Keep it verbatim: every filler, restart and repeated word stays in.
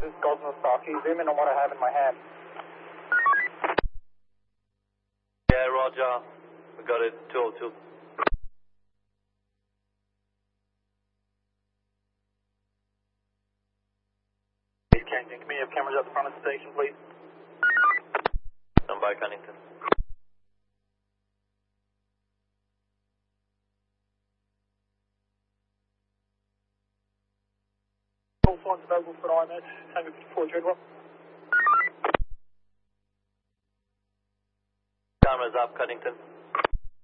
Golden Stocky, zoom in on what I have in my hand. Yeah, roger. We got it, two oh two. Can you have cameras at the front of the station, please? Stand by, Cunnington. All signs available for I M S, Tango fifty-four Dreadwell. Cameras up, Cunnington.